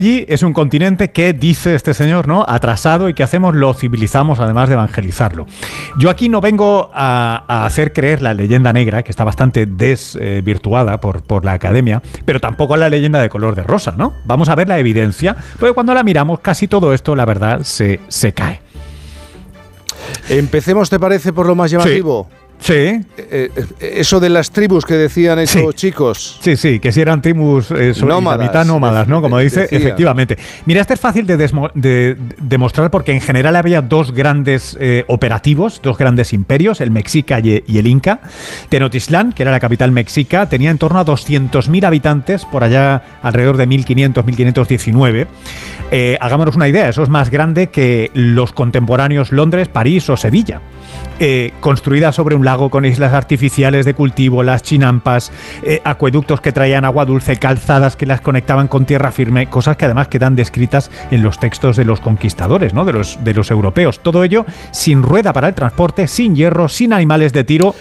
Y es un continente que, dice este señor, ¿no?, atrasado, y que hacemos, lo civilizamos además de evangelizarlo. Yo aquí no vengo a hacer creer la leyenda negra, que está bastante desvirtuada por la academia, pero tampoco la leyenda de color de rosa, ¿no? Vamos a ver la evidencia, porque cuando la miramos casi todo esto, la verdad, se cae. Empecemos, ¿te parece, por lo más llamativo? Sí. Eso de las tribus que decían esos chicos. Sí, que si eran tribus mitad nómadas, ¿no? Como dice, efectivamente. Mira, este es fácil de demostrar, porque en general había dos grandes operativos, dos grandes imperios, el Mexica y el Inca. Tenochtitlán, que era la capital mexica, tenía en torno a 200.000 habitantes, por allá alrededor de 1500, 1519. Hagámonos una idea, eso es más grande que los contemporáneos Londres, París o Sevilla. Construida sobre un lago con islas artificiales de cultivo, las chinampas, acueductos que traían agua dulce, calzadas que las conectaban con tierra firme, cosas que además quedan descritas en los textos de los conquistadores, ¿no?, de los europeos. Todo ello sin rueda para el transporte, sin hierro, sin animales de tiro.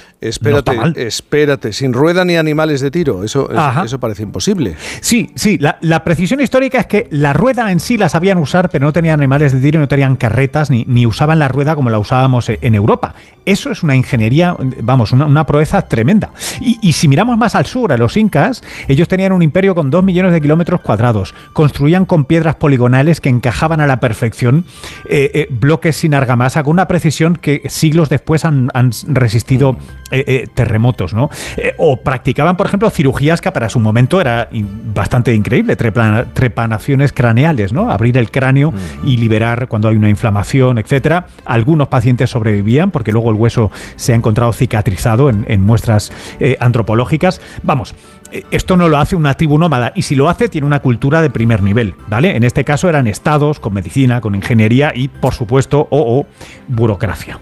Espérate, sin rueda ni animales de tiro, eso parece imposible. Sí, la precisión histórica es que la rueda en sí la sabían usar, pero no tenían animales de tiro, no tenían carretas, ni usaban la rueda como la usábamos en Europa. Eso es una ingeniería, vamos, una proeza tremenda. Y si miramos más al sur, a los incas, ellos tenían un imperio con 2 millones de kilómetros cuadrados, construían con piedras poligonales que encajaban a la perfección, bloques sin argamasa, con una precisión que siglos después han resistido terremotos, ¿no? O practicaban, por ejemplo, cirugías que para su momento era bastante increíble, trepanaciones craneales, ¿no? Abrir el cráneo y liberar cuando hay una inflamación, etcétera. Algunos pacientes sobrevivían porque luego el hueso se ha encontrado cicatrizado en muestras antropológicas. Vamos, esto no lo hace una tribu nómada, y si lo hace, tiene una cultura de primer nivel, ¿vale? En este caso eran estados con medicina, con ingeniería y, por supuesto, burocracia.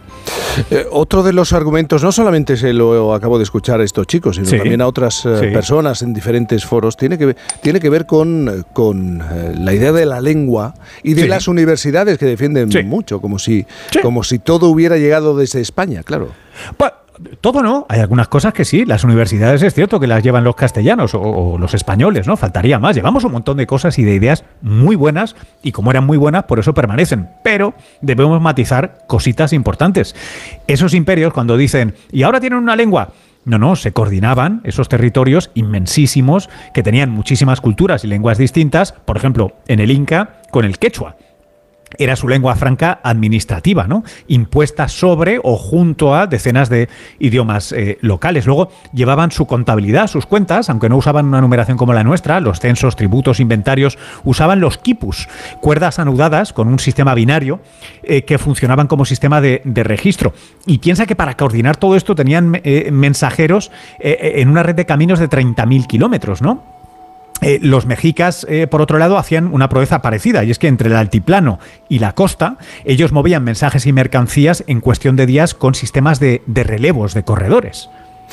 Otro de los argumentos, no solamente se lo acabo de escuchar a estos chicos, sino también a otras personas en diferentes foros, tiene que ver con la idea de la lengua y de las universidades, que defienden mucho, como si todo hubiera llegado desde España, claro. Pues, todo no, hay algunas cosas que sí, las universidades es cierto que las llevan los castellanos o los españoles, ¿no? Faltaría más, llevamos un montón de cosas y de ideas muy buenas, y como eran muy buenas, por eso permanecen, pero debemos matizar cositas importantes. Esos imperios, cuando dicen, y ahora tienen una lengua, no, se coordinaban esos territorios inmensísimos que tenían muchísimas culturas y lenguas distintas, por ejemplo, en el Inca, con el quechua. Era su lengua franca administrativa, ¿no?, impuesta sobre o junto a decenas de idiomas locales. Luego llevaban su contabilidad, sus cuentas, aunque no usaban una numeración como la nuestra, los censos, tributos, inventarios, usaban los quipus, cuerdas anudadas con un sistema binario que funcionaban como sistema de registro. Y piensa que para coordinar todo esto tenían mensajeros en una red de caminos de 30.000 kilómetros, ¿no? Los mexicas, por otro lado, hacían una proeza parecida, y es que entre el altiplano y la costa, ellos movían mensajes y mercancías en cuestión de días con sistemas de relevos, de corredores.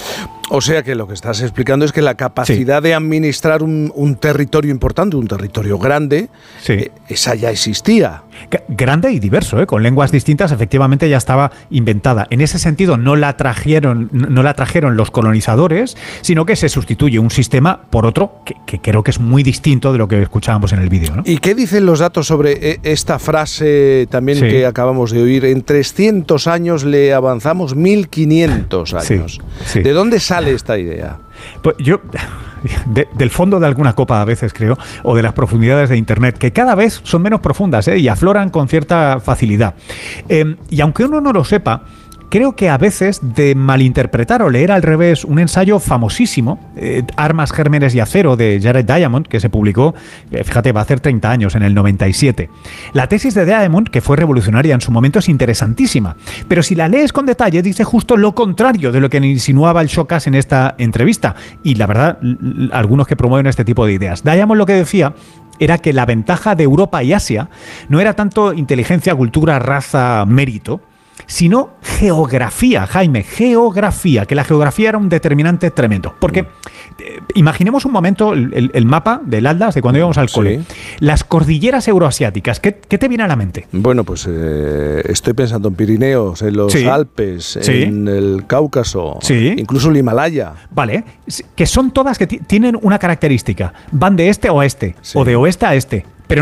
O sea que lo que estás explicando es que la capacidad de administrar un territorio importante, un territorio grande, esa ya existía. Grande y diverso, con lenguas distintas, efectivamente ya estaba inventada. En ese sentido no la trajeron los colonizadores, sino que se sustituye un sistema por otro que creo que es muy distinto de lo que escuchábamos en el vídeo, ¿no? ¿Y qué dicen los datos sobre esta frase también que acabamos de oír? En 300 años le avanzamos 1500 años. Sí. ¿De dónde sale esta idea? Pues yo, del fondo de alguna copa a veces creo, o de las profundidades de Internet, que cada vez son menos profundas y afloran con cierta facilidad. Y aunque uno no lo sepa, creo que a veces de malinterpretar o leer al revés un ensayo famosísimo, Armas, Gérmenes y Acero, de Jared Diamond, que se publicó, fíjate, va a hacer 30 años, en el 97. La tesis de Diamond, que fue revolucionaria en su momento, es interesantísima, pero si la lees con detalle, dice justo lo contrario de lo que insinuaba el Shocas en esta entrevista. Y la verdad, algunos que promueven este tipo de ideas. Diamond lo que decía era que la ventaja de Europa y Asia no era tanto inteligencia, cultura, raza, mérito, sino geografía, Jaime, geografía, que la geografía era un determinante tremendo. Porque imaginemos un momento el mapa del Atlas de cuando íbamos al cole. Las cordilleras euroasiáticas, ¿qué te viene a la mente? Bueno, pues estoy pensando en Pirineos, en los Alpes, en el Cáucaso, incluso el Himalaya. Vale, que son todas que tienen una característica, van de este a oeste, o de oeste a este.